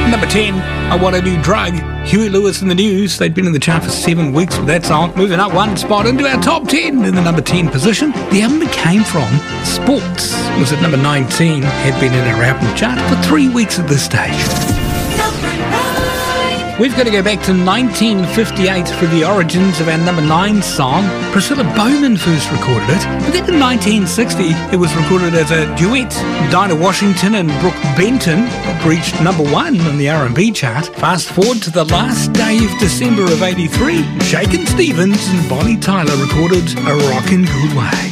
Number 10, I Want a New Drug. Huey Lewis and the News. They'd been in the chart for 7 weeks with that song. Moving up one spot into our top 10 in the number 10 position. The album it came from, Sports, was at number 19. Had been in our album chart for 3 weeks at this stage. We've got to go back to 1958 for the origins of our number 9 song. Priscilla Bowman first recorded it, but then in 1960 it was recorded as a duet. Dinah Washington and Brooke Benton reached number 1 on the R&B chart. Fast forward to the last day of December of '83, Shakin' Stevens and Bonnie Tyler recorded A Rockin' Good Way.